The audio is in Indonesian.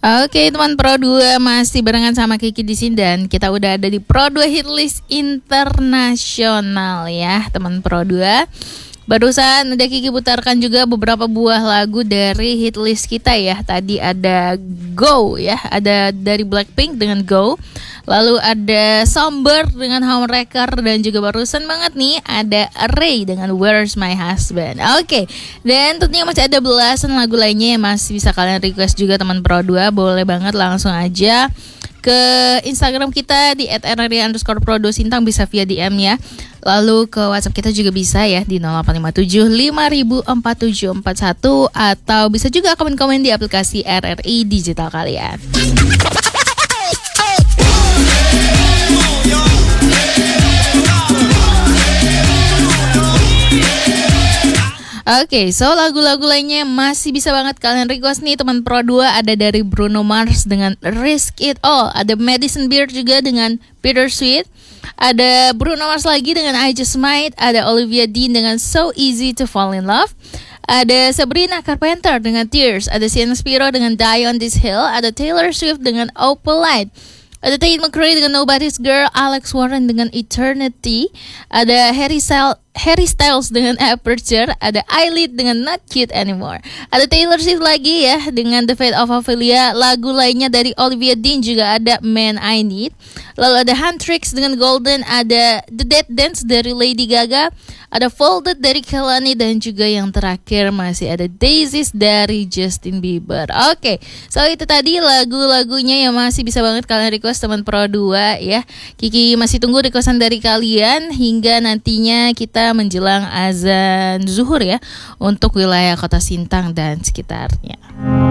Oke teman Pro 2, masih barengan sama Kiki di sini dan kita udah ada di Pro 2 Hitlist Internasional ya teman Pro 2. Barusan udah Kiki putarkan juga beberapa buah lagu dari hitlist kita ya. Tadi ada Go ya, ada dari Blackpink dengan Go. Lalu ada Somber dengan Homewrecker. Dan juga barusan banget nih ada Ray dengan Where's My Husband. Oke, dan tentunya masih ada belasan lagu lainnya yang masih bisa kalian request juga teman Pro 2. Boleh banget langsung aja ke Instagram kita di @rri_pro2sintang, bisa via DM ya. Lalu ke WhatsApp kita juga bisa ya di 0857 50004741, atau bisa juga komen-komen di aplikasi RRI Digital kalian. Oke, so lagu-lagu lainnya masih bisa banget kalian request nih teman Pro 2. Ada dari Bruno Mars dengan Risk It All. Ada Madison Beer juga dengan Bittersweet. Ada Bruno Mars lagi dengan I Just Might. Ada Olivia Dean dengan So Easy to Fall in Love. Ada Sabrina Carpenter dengan Tears. Ada Sienna Spiro dengan Die on This Hill. Ada Taylor Swift dengan Opal Light. Ada Tate McRae dengan Nobody's Girl. Alex Warren dengan Eternity. Ada Harry Styles dengan Aperture. Ada Eyelid dengan Not Cute Anymore. Ada Taylor Swift lagi ya dengan The Fate of Ophelia. Lagu lainnya dari Olivia Dean juga ada Man I Need. Lalu ada Huntrix dengan Golden. Ada The Dead Dance dari Lady Gaga. Ada Folded dari Kehlani. Dan juga yang terakhir masih ada Daisies dari Justin Bieber. Oke, so itu tadi lagu-lagunya yang masih bisa banget kalian request teman Pro 2 ya. Kiki masih tunggu requestan dari kalian hingga nantinya kita menjelang azan zuhur ya untuk wilayah Kota Sintang dan sekitarnya.